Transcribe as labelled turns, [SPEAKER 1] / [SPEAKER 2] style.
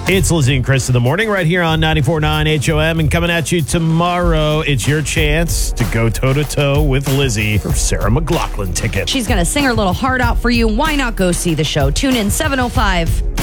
[SPEAKER 1] It's Lizzie and Chris in the morning right here on 94.9 HOM. And coming at you tomorrow, it's your chance to go toe-to-toe with Lizzie for Sarah McLachlan ticket.
[SPEAKER 2] She's going to sing her little heart out for you. Why not go see the show? Tune in 7:05.